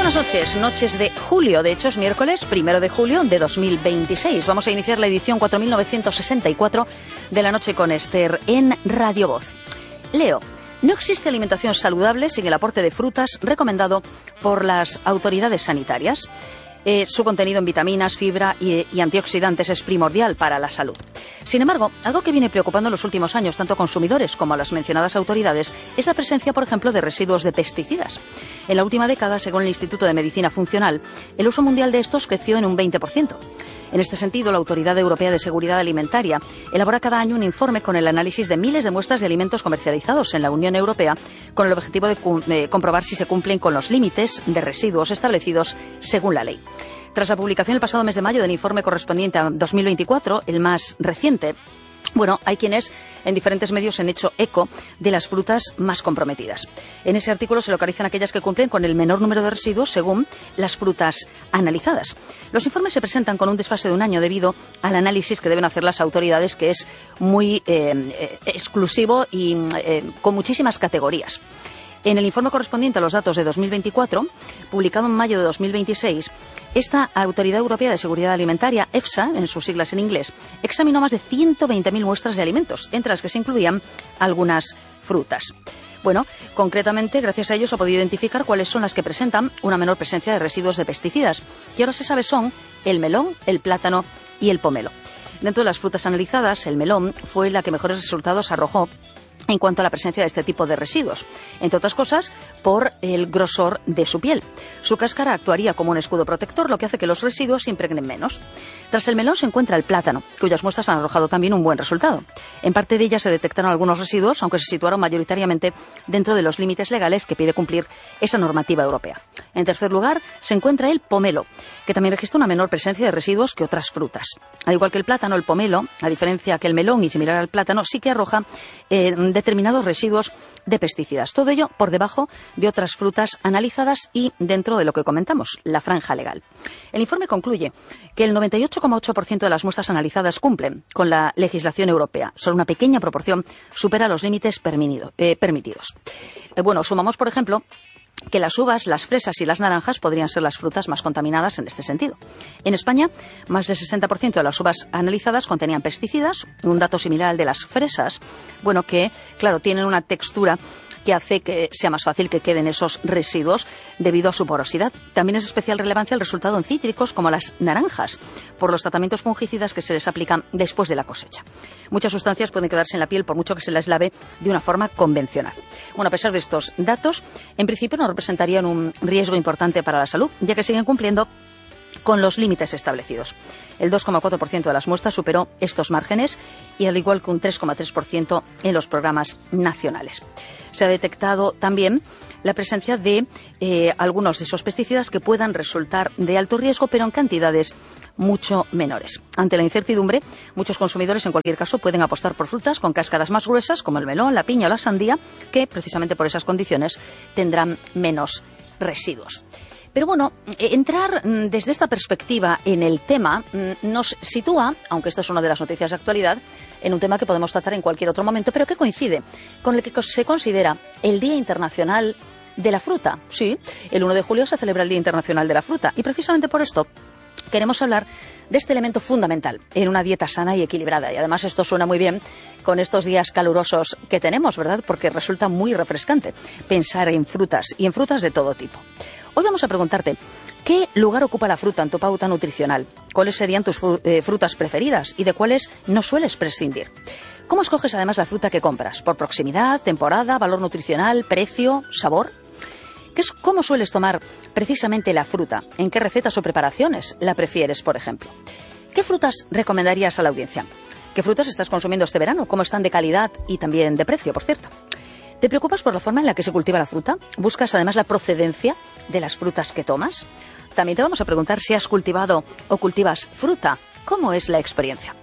buenas noches, noches de julio, de hecho es miércoles 1 de julio de 2026. Vamos a iniciar la edición 4964 de La Noche con Esther en Radio Voz. Leo, no existe alimentación saludable sin el aporte de frutas recomendado por las autoridades sanitarias. Su contenido en vitaminas, fibra y antioxidantes es primordial para la salud. Sin embargo, algo que viene preocupando en los últimos años tanto a consumidores como a las mencionadas autoridades es la presencia, por ejemplo, de residuos de pesticidas. En la última década, según el Instituto de Medicina Funcional, el uso mundial de estos creció en un 20%. En este sentido, la Autoridad Europea de Seguridad Alimentaria elabora cada año un informe con el análisis de miles de muestras de alimentos comercializados en la Unión Europea con el objetivo de comprobar si se cumplen con los límites de residuos establecidos según la ley. Tras la publicación el pasado mes de mayo del informe correspondiente a 2024, el más reciente, hay quienes en diferentes medios han hecho eco de las frutas más comprometidas. En ese artículo se localizan aquellas que cumplen con el menor número de residuos según las frutas analizadas. Los informes se presentan con un desfase de un año debido al análisis que deben hacer las autoridades, que es muy exclusivo y con muchísimas categorías. En el informe correspondiente a los datos de 2024, publicado en mayo de 2026, esta Autoridad Europea de Seguridad Alimentaria, EFSA, en sus siglas en inglés, examinó más de 120.000 muestras de alimentos, entre las que se incluían algunas frutas. Concretamente, gracias a ellos se ha podido identificar cuáles son las que presentan una menor presencia de residuos de pesticidas. Y ahora se sabe son el melón, el plátano y el pomelo. Dentro de las frutas analizadas, el melón fue la que mejores resultados arrojó en cuanto a la presencia de este tipo de residuos, entre otras cosas por el grosor de su piel. Su cáscara actuaría como un escudo protector, lo que hace que los residuos se impregnen menos. Tras el melón se encuentra el plátano, cuyas muestras han arrojado también un buen resultado. En parte de ellas se detectaron algunos residuos, aunque se situaron mayoritariamente dentro de los límites legales que pide cumplir esa normativa europea. En tercer lugar se encuentra el pomelo, que también registra una menor presencia de residuos que otras frutas. Al igual que el plátano, el pomelo, a diferencia que el melón y similar al plátano, sí que arroja determinados residuos de pesticidas. Todo ello por debajo de otras frutas analizadas y dentro de lo que comentamos, la franja legal. El informe concluye que el 98,8% de las muestras analizadas cumplen con la legislación europea. Solo una pequeña proporción supera los límites permitidos. Sumamos, por ejemplo, que las uvas, las fresas y las naranjas podrían ser las frutas más contaminadas en este sentido. En España, más del 60% de las uvas analizadas contenían pesticidas, un dato similar al de las fresas, que, claro, tienen una textura que hace que sea más fácil que queden esos residuos debido a su porosidad. También es de especial relevancia el resultado en cítricos como las naranjas, por los tratamientos fungicidas que se les aplican después de la cosecha. Muchas sustancias pueden quedarse en la piel por mucho que se las lave de una forma convencional. A pesar de estos datos, en principio no representarían un riesgo importante para la salud, ya que siguen cumpliendo con los límites establecidos. El 2,4% de las muestras superó estos márgenes y al igual que un 3,3% en los programas nacionales. Se ha detectado también la presencia de algunos de esos pesticidas que puedan resultar de alto riesgo, pero en cantidades mucho menores. Ante la incertidumbre, muchos consumidores en cualquier caso pueden apostar por frutas con cáscaras más gruesas como el melón, la piña o la sandía, que precisamente por esas condiciones tendrán menos residuos. Pero entrar desde esta perspectiva en el tema nos sitúa, aunque esta es una de las noticias de actualidad, en un tema que podemos tratar en cualquier otro momento, pero que coincide con el que se considera el Día Internacional de la Fruta. Sí, el 1 de julio se celebra el Día Internacional de la Fruta y precisamente por esto queremos hablar de este elemento fundamental en una dieta sana y equilibrada. Y además esto suena muy bien con estos días calurosos que tenemos, ¿verdad? Porque resulta muy refrescante pensar en frutas y en frutas de todo tipo. Hoy vamos a preguntarte, ¿qué lugar ocupa la fruta en tu pauta nutricional? ¿Cuáles serían tus frutas preferidas y de cuáles no sueles prescindir? ¿Cómo escoges además la fruta que compras? ¿Por proximidad, temporada, valor nutricional, precio, sabor? ¿Cómo sueles tomar precisamente la fruta? ¿En qué recetas o preparaciones la prefieres, por ejemplo? ¿Qué frutas recomendarías a la audiencia? ¿Qué frutas estás consumiendo este verano? ¿Cómo están de calidad y también de precio, por cierto? ¿Te preocupas por la forma en la que se cultiva la fruta? ¿Buscas además la procedencia de las frutas que tomas? También te vamos a preguntar si has cultivado o cultivas fruta. ¿Cómo es la experiencia?